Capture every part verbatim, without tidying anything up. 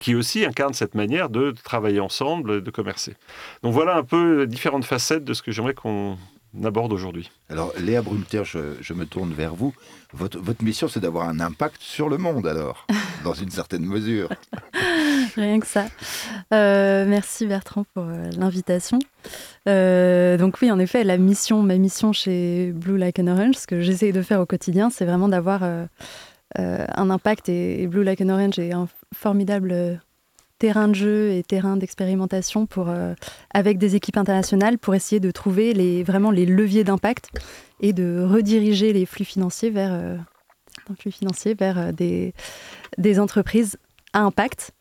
qui aussi incarne cette manière de travailler ensemble, de commercer. Donc voilà un peu différentes facettes de ce que j'aimerais qu'on aborde aujourd'hui. Alors Léa Brumter, je, je me tourne vers vous. Votre, votre mission, c'est d'avoir un impact sur le monde, alors, dans une certaine mesure. Rien que ça. Euh, merci Bertrand pour euh, l'invitation. Euh, donc oui, en effet, la mission, ma mission chez Blue Like an Orange, ce que j'essaye de faire au quotidien, c'est vraiment d'avoir euh, euh, un impact. Et, et Blue Like an Orange est un formidable euh, terrain de jeu et terrain d'expérimentation pour, euh, avec des équipes internationales pour essayer de trouver les, vraiment les leviers d'impact et de rediriger les flux financiers vers, euh, flux financiers vers euh, des, des entreprises à impact,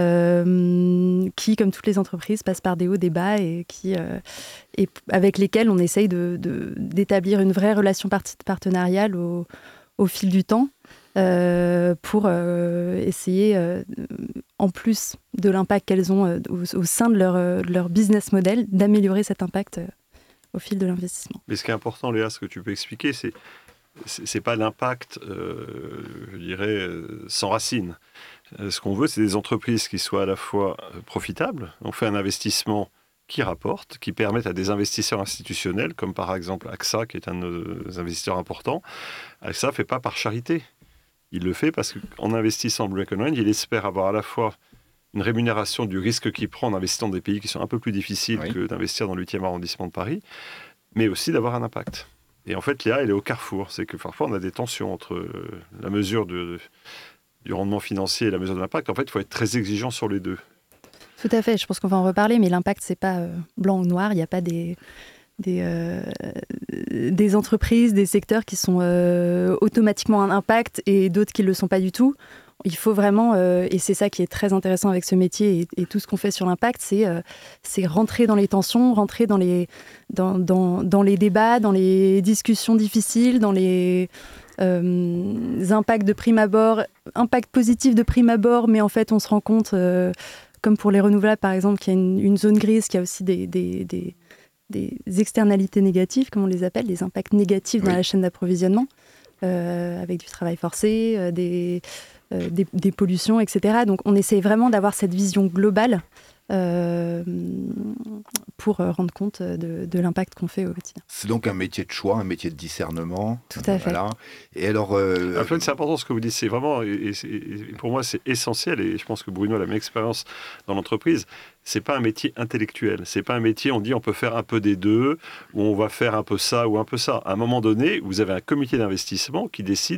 euh, qui, comme toutes les entreprises, passent par des hauts, des bas et, qui, euh, et avec lesquelles on essaye de, de, d'établir une vraie relation partenariale au, au fil du temps euh, pour euh, essayer, euh, en plus de l'impact qu'elles ont euh, au, au sein de leur, euh, de leur business model, d'améliorer cet impact euh, au fil de l'investissement. Mais ce qui est important, Léa, ce que tu peux expliquer, c'est c'est, c'est pas l'impact, euh, je dirais, euh, sans racine. Euh, ce qu'on veut, c'est des entreprises qui soient à la fois euh, profitables. On fait un investissement qui rapporte, qui permette à des investisseurs institutionnels, comme par exemple A X A, qui est un de nos investisseurs importants. A X A ne fait pas par charité. Il le fait parce qu'en investissant en Blue Like an Orange, il espère avoir à la fois une rémunération du risque qu'il prend en investissant dans des pays qui sont un peu plus difficiles oui. que d'investir dans le huitième arrondissement de Paris, mais aussi d'avoir un impact. Et en fait, Léa, elle est au carrefour. C'est que parfois, on a des tensions entre la mesure de, de, du rendement financier et la mesure de l'impact. En fait, il faut être très exigeant sur les deux. Tout à fait. Je pense qu'on va en reparler, mais l'impact, c'est pas euh, blanc ou noir. Il n'y a pas des, des, euh, des entreprises, des secteurs qui sont euh, automatiquement un impact et d'autres qui ne le sont pas du tout. Il faut vraiment, euh, et c'est ça qui est très intéressant avec ce métier et, et tout ce qu'on fait sur l'impact, c'est, euh, c'est rentrer dans les tensions, rentrer dans les, dans, dans, dans les débats, dans les discussions difficiles, dans les euh, impacts de prime abord, impacts positifs de prime abord, mais en fait on se rend compte, euh, comme pour les renouvelables par exemple, qu'il y a une, une zone grise, qu'il y a aussi des, des, des, des externalités négatives, comme on les appelle, des impacts négatifs oui. dans la chaîne d'approvisionnement, euh, avec du travail forcé, euh, des... Euh, des, des pollutions, et cetera. Donc, on essaie vraiment d'avoir cette vision globale euh, pour euh, rendre compte de, de l'impact qu'on fait au quotidien. C'est donc un métier de choix, un métier de discernement. Tout à fait. Voilà. Et alors, euh... en fait, c'est important ce que vous dites. C'est vraiment, et, et, et pour moi, c'est essentiel. Et je pense que Bruno a la même expérience dans l'entreprise. C'est pas un métier intellectuel. C'est pas un métier, on dit on peut faire un peu des deux, ou on va faire un peu ça ou un peu ça. À un moment donné, vous avez un comité d'investissement qui décide